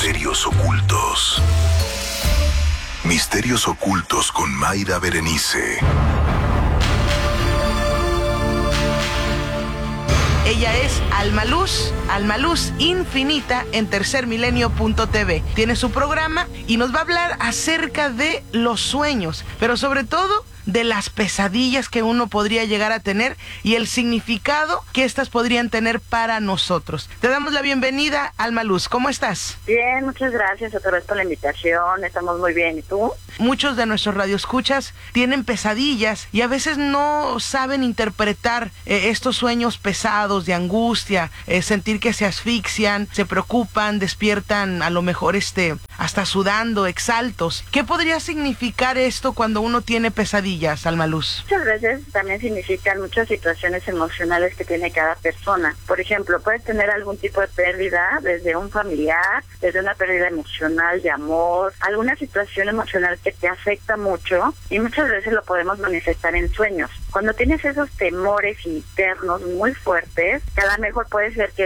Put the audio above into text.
Misterios ocultos. Misterios ocultos con Mayra Berenice. Ella es Alma Luz Infinita en tercermilenio.tv. Tiene su programa y nos va a hablar acerca de los sueños, pero sobre todo de las pesadillas que uno podría llegar a tener y el significado que estas podrían tener para nosotros. Te damos la bienvenida, Alma Luz. ¿Cómo estás? Bien, muchas gracias otra vez por la invitación. Estamos muy bien. ¿Y tú? Muchos de nuestros radioescuchas tienen pesadillas y a veces no saben interpretar estos sueños pesados de angustia, sentir que se asfixian, se preocupan, despiertan a lo mejor hasta sudando, exaltos. ¿Qué podría significar esto cuando uno tiene pesadillas, Alma Luz? Muchas veces también significan muchas situaciones emocionales que tiene cada persona. Por ejemplo, puedes tener algún tipo de pérdida, desde un familiar, desde una pérdida emocional de amor, alguna situación emocional que te afecta mucho y muchas veces lo podemos manifestar en sueños. Cuando tienes esos temores internos muy fuertes, que a lo mejor puede ser que